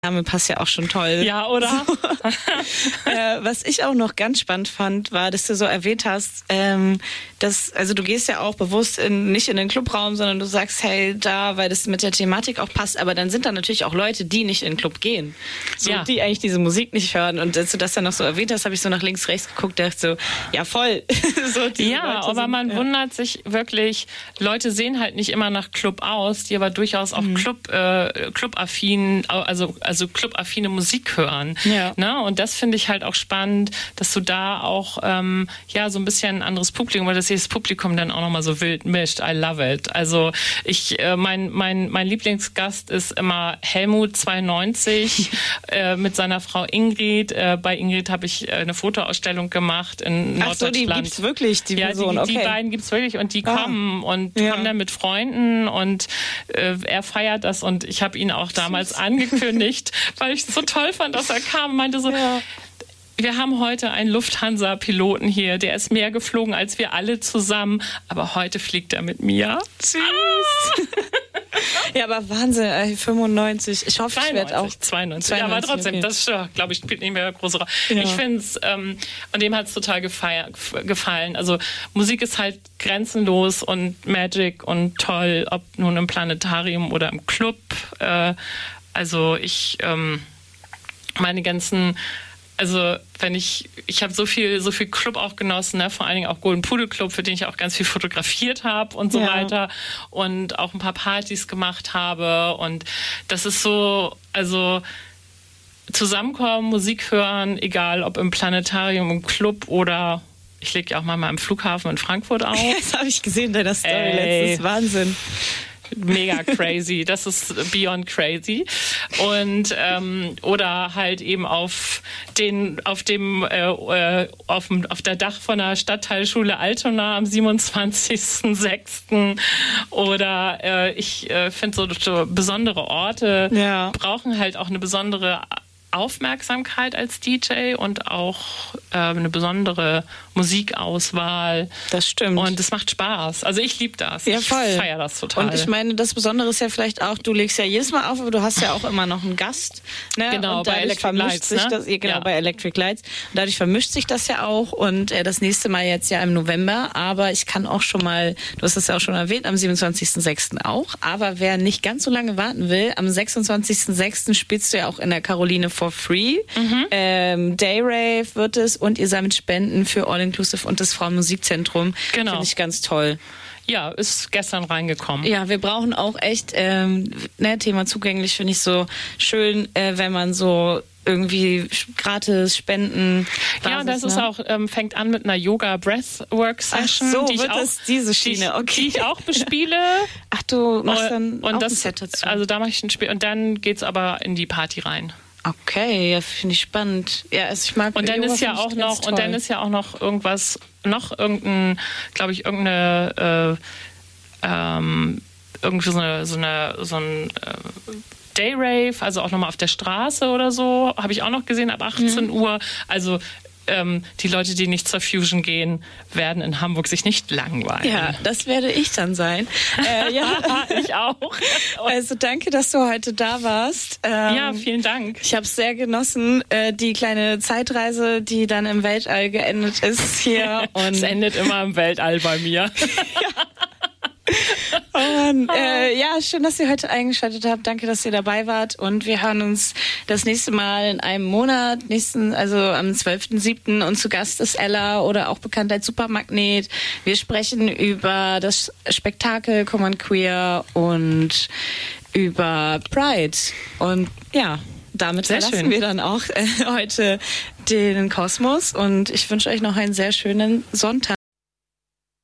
Name passt ja auch schon toll. Ja, oder? So. Was ich auch noch ganz spannend fand, war, dass du so erwähnt hast, also du gehst ja auch bewusst nicht in den Clubraum, sondern du sagst, hey, da, weil das mit der Thematik auch passt, aber dann sind da natürlich auch Leute, die nicht in den Club gehen, so, die eigentlich diese Musik nicht hören. Und als du das dann noch so erwähnt hast, habe ich so nach links, rechts geguckt, dachte so, ja voll. So, ja, Leute aber man wundert sich wirklich, Leute sehen halt nicht immer nach Club aus, die aber durchaus auch clubaffin, also clubaffine Musik hören. Ja. Ne? Und das finde ich halt auch spannend, dass du da auch so ein bisschen ein anderes Publikum, weil das Publikum dann auch nochmal so wild mischt. I love it. Also mein Lieblingsgast ist immer Helmut 92 mit seiner Frau Ingrid. Bei Ingrid habe ich eine Fotoausstellung gemacht in Norddeutschland. Die gibt's wirklich, die Person, die beiden gibt's wirklich und die kommen und kommen dann mit Freunden und er feiert das und ich habe ihn auch damals angekündigt, weil ich es so toll fand, dass er kam und meinte so, wir haben heute einen Lufthansa-Piloten hier, der ist mehr geflogen als wir alle zusammen, aber heute fliegt er mit mir. Süß. Ja, aber Wahnsinn, 95. Ich hoffe, ich werde auch 92. Ja, aber trotzdem, okay. Das glaube ich spielt nicht mehr eine große Rolle. Ja. Ich finde es, und dem hat es total gefallen. Also Musik ist halt grenzenlos und Magic und toll, ob nun im Planetarium oder im Club. Also ich meine ganzen, also wenn ich habe so viel Club auch genossen, ne? Vor allen Dingen auch Golden Pudel Club, für den ich auch ganz viel fotografiert habe und so weiter und auch ein paar Partys gemacht habe und das ist so, also zusammenkommen, Musik hören, egal ob im Planetarium, im Club oder ich lege ja auch mal im Flughafen in Frankfurt auf. Das habe ich gesehen in deiner Story letztens, Wahnsinn. Mega crazy, das ist beyond crazy und oder halt eben auf der Dach von der Stadtteilschule Altona am 27.06. oder ich finde so besondere Orte brauchen halt auch eine besondere Aufmerksamkeit als DJ und auch eine besondere Musikauswahl. Das stimmt. Und es macht Spaß. Also ich liebe das. Ja, voll. Ich feiere das total. Und ich meine, das Besondere ist ja vielleicht auch, du legst ja jedes Mal auf, aber du hast ja auch immer noch einen Gast. Ne? Genau, und bei Electric Lights. Bei Electric Lights. Und dadurch vermischt sich das ja auch. Und das nächste Mal jetzt ja im November. Aber ich kann auch schon mal, du hast es ja auch schon erwähnt, am 27.06. auch. Aber wer nicht ganz so lange warten will, am 26.06. spielst du ja auch in der Caroline for free. Dayrave wird es und ihr sammelt Spenden für All Inclusive und das Frauenmusikzentrum. Genau. Finde ich ganz toll. Ja, ist gestern reingekommen. Ja, wir brauchen auch echt, Thema zugänglich finde ich so schön, wenn man so irgendwie gratis spenden. Ja, das ist auch, fängt an mit einer Yoga-Breathwork-Session. Ach so, die diese Schiene, okay. Die ich auch bespiele. Ach, du machst dann und auch das, ein Set dazu. Also da mache ich ein Spiel und dann geht's aber in die Party rein. Okay, ja, finde ich spannend. Ja, also ich mag und dann ist ja auch noch irgendwas, irgendeine irgendwie so ein Dayrave, also auch nochmal auf der Straße oder so, habe ich auch noch gesehen ab 18 Uhr. Also die Leute, die nicht zur Fusion gehen, werden in Hamburg sich nicht langweilen. Ja, das werde ich dann sein. Ich auch. Also danke, dass du heute da warst. Ja, vielen Dank. Ich habe es sehr genossen, die kleine Zeitreise, die dann im Weltall geendet ist hier. Und es endet immer im Weltall bei mir. Oh Mann. Schön, dass ihr heute eingeschaltet habt. Danke, dass ihr dabei wart. Und wir hören uns das nächste Mal in einem Monat, also am 12.07. Und zu Gast ist Ella oder auch bekannt als Supermagnet. Wir sprechen über das Spektakel Common Queer und über Pride. Und ja, damit verlassen wir dann auch heute den Kosmos. Und ich wünsche euch noch einen sehr schönen Sonntag.